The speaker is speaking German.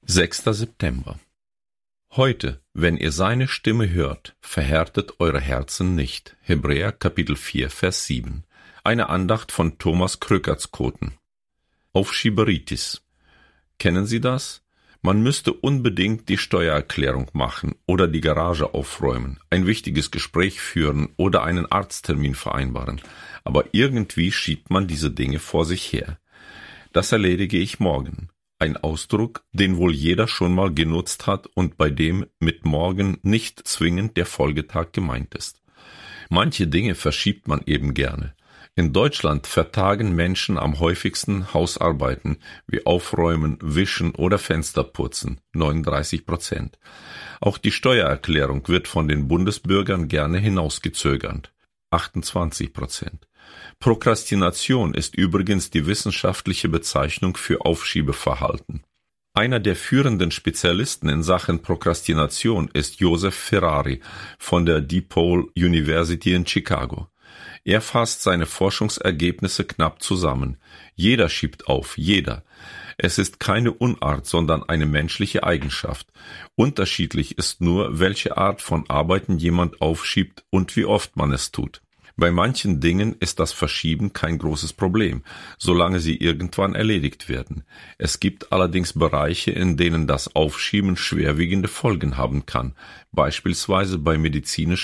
6. September. Heute, wenn ihr seine Stimme hört, verhärtet eure Herzen nicht. Hebräer Kapitel 4, Vers 7. Eine Andacht von Thomas Krökertskoten. Aufschieberitis. Kennen Sie das? Man müsste unbedingt die Steuererklärung machen oder die Garage aufräumen, ein wichtiges Gespräch führen oder einen Arzttermin vereinbaren. Aber irgendwie schiebt man diese Dinge vor sich her. Das erledige ich morgen. Ein Ausdruck, den wohl jeder schon mal genutzt hat und bei dem mit morgen nicht zwingend der Folgetag gemeint ist. Manche Dinge verschiebt man eben gerne. In Deutschland vertagen Menschen am häufigsten Hausarbeiten wie Aufräumen, Wischen oder Fensterputzen, 39%. Auch die Steuererklärung wird von den Bundesbürgern gerne hinausgezögert, 28%. Prokrastination ist übrigens die wissenschaftliche Bezeichnung für Aufschiebeverhalten. Einer der führenden Spezialisten in Sachen Prokrastination ist Joseph Ferrari von der DePaul University in Chicago. Er fasst seine Forschungsergebnisse knapp zusammen. Jeder schiebt auf, jeder. Es ist keine Unart, sondern eine menschliche Eigenschaft. Unterschiedlich ist nur, welche Art von Arbeiten jemand aufschiebt und wie oft man es tut. Bei manchen Dingen ist das Verschieben kein großes Problem, solange sie irgendwann erledigt werden. Es gibt allerdings Bereiche, in denen das Aufschieben schwerwiegende Folgen haben kann, beispielsweise bei medizinischen